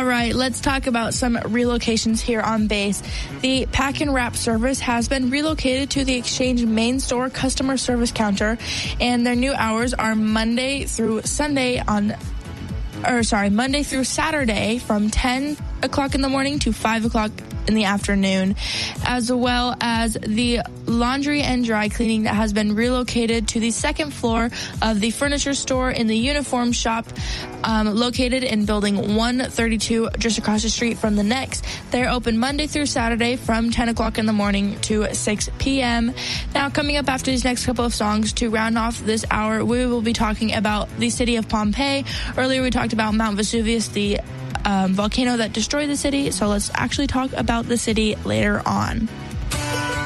right, let's talk about some relocations here on base. The Pack and Wrap service has been relocated to the Exchange main store customer service counter, and their new hours are Monday through Saturday from 10 o'clock in the morning to 5 o'clock in the afternoon, as well as the laundry and dry cleaning that has been relocated to the second floor of the furniture store in the uniform shop located in building 132 just across the street from the Next. They're open Monday through Saturday from 10 o'clock in the morning to 6 p.m. Now, coming up after these next couple of songs to round off this hour, we will be talking about the city of Pompeii. Earlier we talked about Mount Vesuvius, the volcano that destroyed the city, so let's actually talk about the city later on.